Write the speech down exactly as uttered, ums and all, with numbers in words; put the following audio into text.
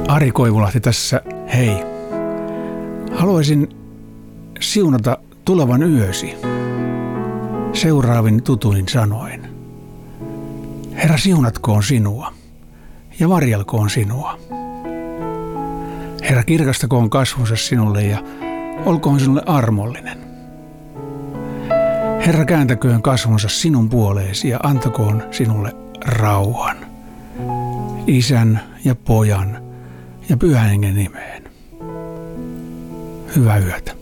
Ari Koivulahti tässä, hei. Haluaisin siunata tulevan yösi seuraavin tutuin sanoin. Herra, siunatkoon sinua ja varjelkoon sinua. Herra, kirkastakoon kasvonsa sinulle ja olkoon sinulle armollinen. Herra, kääntäköön kasvonsa sinun puoleesi ja antakoon sinulle rauhan. Isän ja Pojan ja Pyhän Hengen nimeen. Hyvää yötä.